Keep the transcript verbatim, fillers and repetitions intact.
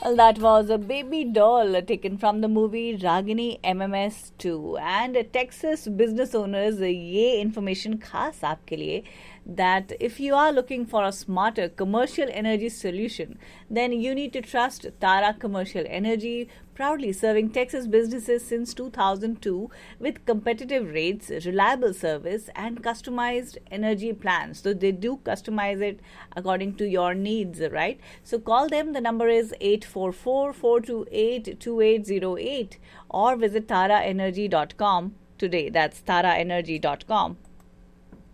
Well, that was a baby doll taken from the movie Ragini M M S two. And Texas business owners, ये information खास आपके लिए that if you are looking for a smarter commercial energy solution, then you need to trust Tara Commercial Energy, proudly serving Texas businesses since two thousand two with competitive rates, reliable service, and customized energy plans. So they do customize it according to your needs, right? So call them. The number is eight four four, four two eight, two eight zero eight or visit tara energy dot com today. That's tara energy dot com.